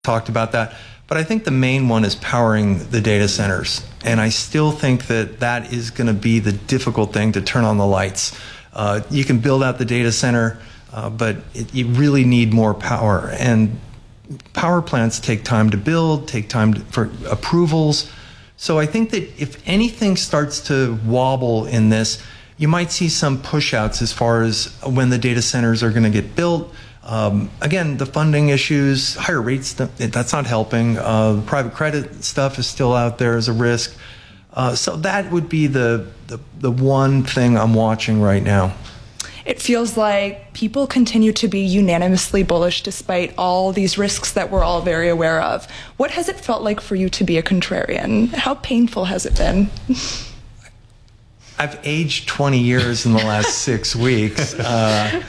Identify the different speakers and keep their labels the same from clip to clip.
Speaker 1: talked about that. But I think the main one is powering the data centers. And I still think that is going to be the difficult thing to turn on the lights. You can build out the data center, but you really need more power. And power plants take time to build, take time for approvals. So I think that if anything starts to wobble in this, you might see some push-outs as far as when the data centers are going to get built. Again, the funding issues, higher rates, that's not helping. The private credit stuff is still out there as a risk. So that would be the one thing I'm watching right now.
Speaker 2: It feels like people continue to be unanimously bullish despite all these risks that we're all very aware of. What has it felt like for you to be a contrarian? How painful has it been?
Speaker 1: I've aged 20 years in the last 6 weeks. I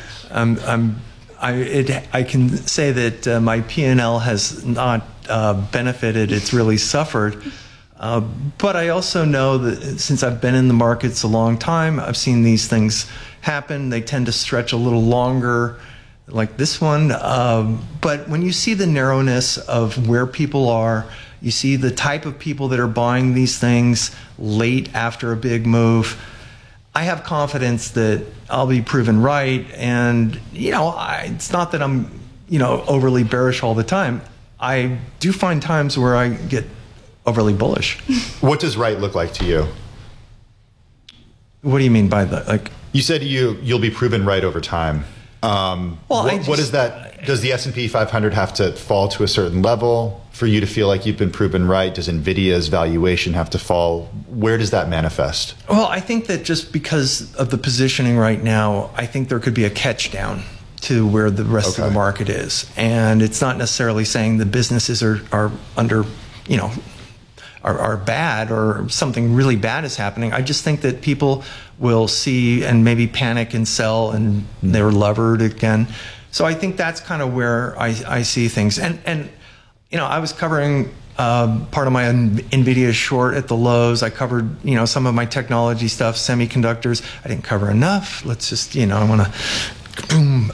Speaker 1: can say that my P&L has not benefited, it's really suffered. But I also know that since I've been in the markets a long time, I've seen these things happen. They tend to stretch a little longer, like this one. But when you see the narrowness of where people are, you see the type of people that are buying these things late after a big move, I have confidence that I'll be proven right. And, it's not that I'm, overly bearish all the time. I do find times where I get overly bullish.
Speaker 3: What does right look like to you?
Speaker 1: What do you mean by that? Like,
Speaker 3: you said you'll be proven right over time. What is that? Does the S&P 500 have to fall to a certain level for you to feel like you've been proven right? Does NVIDIA's valuation have to fall? Where does that manifest?
Speaker 1: Well, I think that just because of the positioning right now, I think there could be a catch down to where the rest of the market is. And it's not necessarily saying the businesses are under, are bad or something really bad is happening. I just think that people will see and maybe panic and sell and they're levered again. So I think that's kind of where I see things. And I was covering part of my NVIDIA short at the lows. I covered, some of my technology stuff, semiconductors. I didn't cover enough. Let's just, I want to boom.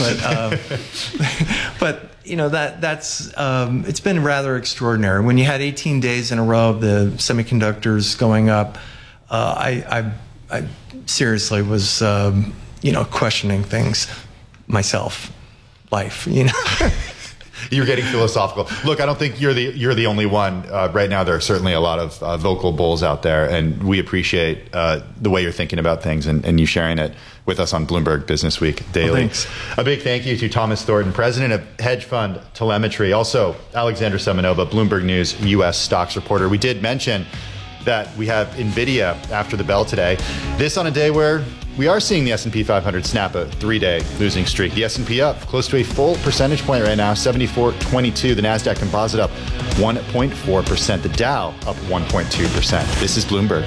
Speaker 1: But that's it's been rather extraordinary. When you had 18 days in a row of the semiconductors going up, I seriously was questioning things myself, life.
Speaker 3: You're getting philosophical. Look, I don't think you're the only one. Right now, there are certainly a lot of vocal bulls out there, and we appreciate the way you're thinking about things and you sharing it with us on Bloomberg Business Week Daily.
Speaker 1: Well, thanks.
Speaker 3: A big thank you to Thomas Thornton, president of hedge fund Telemetry. Also, Alexandra Semenova, Bloomberg News U.S. stocks reporter. We did mention that we have NVIDIA after the bell today. This on a day where we are seeing the S&P 500 snap a 3-day losing streak. The S&P up close to a full percentage point right now, 74.22. The NASDAQ Composite up 1.4%. The Dow up 1.2%. This is Bloomberg.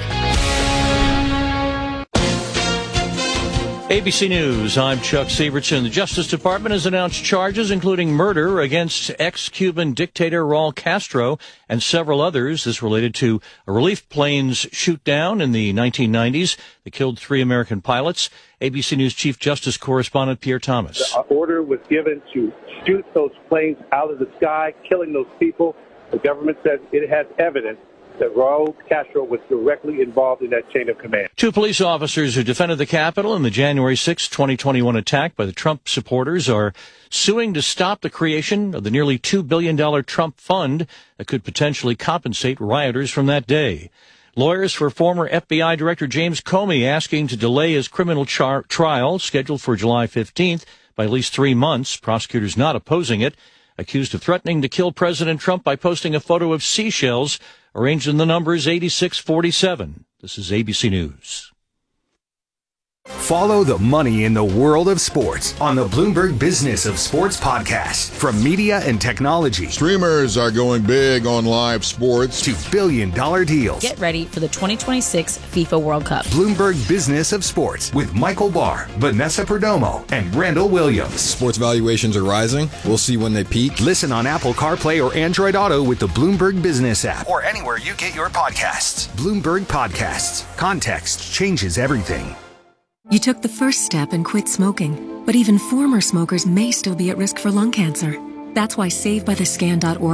Speaker 4: ABC News, I'm Chuck Severson. The Justice Department has announced charges including murder against ex-Cuban dictator Raul Castro and several others. This related to a relief plane's shoot-down in the 1990s that killed 3 American pilots. ABC News Chief Justice Correspondent Pierre Thomas.
Speaker 5: The order was given to shoot those planes out of the sky, killing those people. The government says it has evidence that Raul Castro was directly involved in that chain of command.
Speaker 4: 2 police officers who defended the Capitol in the January 6, 2021 attack by the Trump supporters are suing to stop the creation of the nearly $2 billion Trump fund that could potentially compensate rioters from that day. Lawyers for former FBI Director James Comey asking to delay his criminal trial scheduled for July 15th by at least 3 months. Prosecutors not opposing it, accused of threatening to kill President Trump by posting a photo of seashells arranged in the numbers 8647. This is ABC News.
Speaker 6: Follow the money in the world of sports on the Bloomberg Business of Sports podcast. From media and technology.
Speaker 7: Streamers are going big on live sports.
Speaker 6: To billion-dollar deals.
Speaker 8: Get ready for the 2026 FIFA World Cup.
Speaker 6: Bloomberg Business of Sports with Michael Barr, Vanessa Perdomo, and Randall Williams.
Speaker 7: Sports valuations are rising. We'll see when they peak.
Speaker 6: Listen on Apple CarPlay or Android Auto with the Bloomberg Business app. Or anywhere you get your podcasts. Bloomberg Podcasts. Context changes everything.
Speaker 9: You took the first step and quit smoking, but even former smokers may still be at risk for lung cancer. That's why SaveByTheScan.org